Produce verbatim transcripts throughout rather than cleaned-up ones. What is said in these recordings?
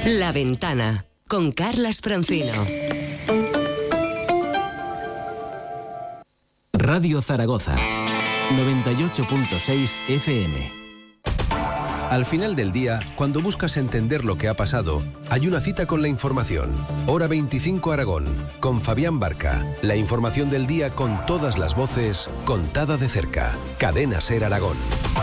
La Ventana, con Carlas Francino. Radio Zaragoza, noventa y ocho punto seis F M. Al final del día, cuando buscas entender lo que ha pasado, hay una cita con la información. Hora veinticinco Aragón, con Fabián Barca. La información del día con todas las voces, contada de cerca. Cadena Ser Aragón.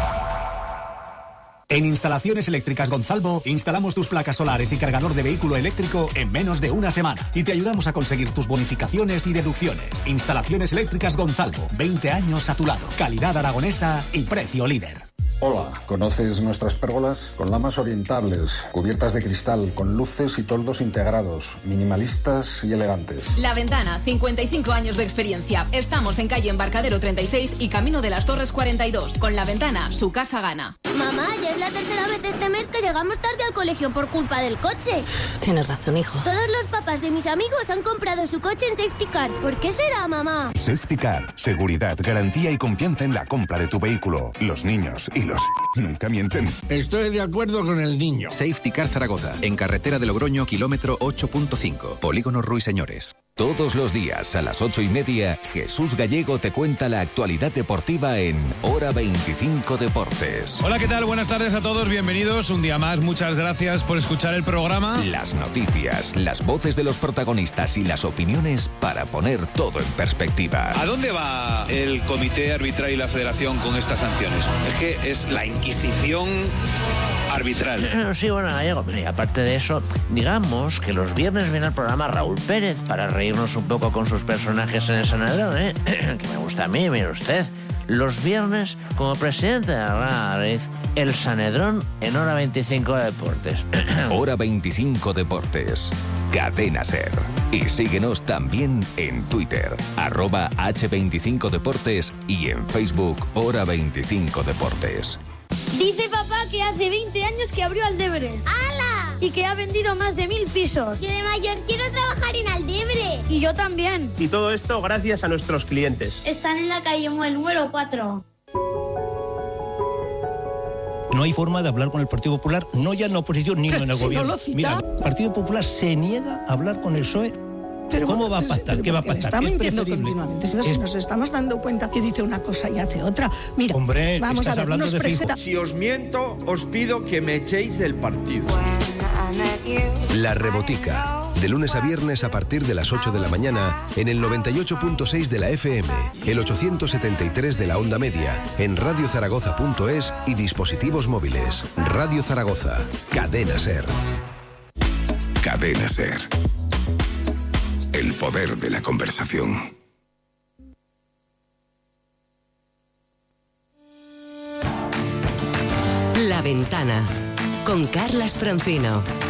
En Instalaciones Eléctricas Gonzalvo, instalamos tus placas solares y cargador de vehículo eléctrico en menos de una semana. Y te ayudamos a conseguir tus bonificaciones y deducciones. Instalaciones Eléctricas Gonzalvo, veinte años a tu lado. Calidad aragonesa y precio líder. Hola, ¿conoces nuestras pérgolas? Con lamas orientales, cubiertas de cristal, con luces y toldos integrados, minimalistas y elegantes. La Ventana, cincuenta y cinco años de experiencia. Estamos en calle Embarcadero treinta y seis y Camino de las Torres cuarenta y dos. Con La Ventana, su casa gana. Mamá, ya es la tercera vez este mes que llegamos tarde al colegio por culpa del coche. Tienes razón, hijo. Todos los papás de mis amigos han comprado su coche en Safety Car. ¿Por qué será, mamá? Safety Car. Seguridad, garantía y confianza en la compra de tu vehículo. Los niños y los... nunca mienten. Estoy de acuerdo con el niño. Safety Car Zaragoza, en carretera de Logroño, kilómetro ocho punto cinco. Polígono Ruiseñores. Todos los días a las ocho y media, Jesús Gallego te cuenta la actualidad deportiva en Hora veinticinco Deportes. Hola, ¿qué tal? Buenas tardes a todos, bienvenidos un día más. Muchas gracias por escuchar el programa. Las noticias, las voces de los protagonistas y las opiniones para poner todo en perspectiva. ¿A dónde va el comité arbitral y la federación con estas sanciones? Es que es la Inquisición arbitral. Sí, bueno, Gallego, y aparte de eso, digamos que los viernes viene al programa Raúl Pérez para reírnos un poco con sus personajes en el Sanedrón, ¿eh? Que me gusta a mí, mire usted. Los viernes, como presidente de la Madrid, el Sanedrón en Hora veinticinco Deportes. Hora veinticinco Deportes. Cadena Ser. Y síguenos también en Twitter, arroba hache veinticinco Deportes y en Facebook, Hora veinticinco Deportes. Dice papá que hace veinte años que abrió Aldebre. ¡Hala! Y que ha vendido más de mil pisos. Yo de mayor quiero trabajar en Aldebre. Y yo también. Y todo esto gracias a nuestros clientes. Están en la calle Muel número cuatro. No hay forma de hablar con el Partido Popular, no ya en la oposición ni en el si gobierno. No lo cita. Mira, el Partido Popular se niega a hablar con el P S O E. Pero ¿Cómo bueno, va a pactar? pero ¿Qué va a pactar? Está Es mintiendo preferible. continuamente. Si Es... nos estamos dando cuenta que dice una cosa y hace otra. Mira, Hombre, vamos estás a ver, hablando nos de presenta... Si os miento, os pido que me echéis del partido. La Rebotica, de lunes a viernes a partir de las ocho de la mañana en el noventa y ocho punto seis de la F M, el ochocientos setenta y tres de la onda media, en radio zaragoza punto es y dispositivos móviles. Radio Zaragoza, Cadena Ser. Cadena Ser. El poder de la conversación. La Ventana, con Carlas Francino.